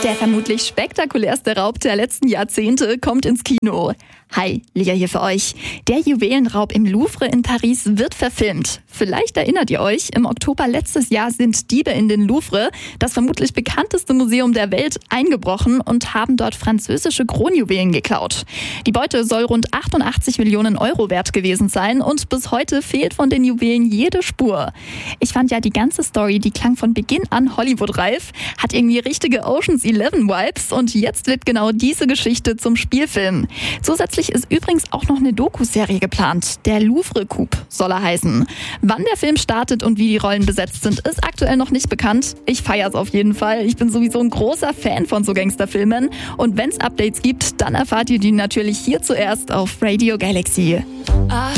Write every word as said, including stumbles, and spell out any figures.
Der vermutlich spektakulärste Raub der letzten Jahrzehnte kommt ins Kino. Hi, Lia hier für euch. Der Juwelenraub im Louvre in Paris wird verfilmt. Vielleicht erinnert ihr euch, im Oktober letztes Jahr sind Diebe in den Louvre, das vermutlich bekannteste Museum der Welt, eingebrochen und haben dort französische Kronjuwelen geklaut. Die Beute soll rund achtundachtzig Millionen Euro wert gewesen sein und bis heute fehlt von den Juwelen jede Spur. Ich fand ja die ganze Story, die klang von Beginn an Hollywood-reif, hat irgendwie richtige Ocean's Eleven Vibes und jetzt wird genau diese Geschichte zum Spielfilm. Zusätzlich ist übrigens auch noch eine Doku-Serie geplant. Der Louvre Coup soll er heißen. Wann der Film startet und wie die Rollen besetzt sind, ist aktuell noch nicht bekannt. Ich feiere es auf jeden Fall. Ich bin sowieso ein großer Fan von so Gangsterfilmen. Und wenn es Updates gibt, dann erfahrt ihr die natürlich hier zuerst auf Radio Galaxy.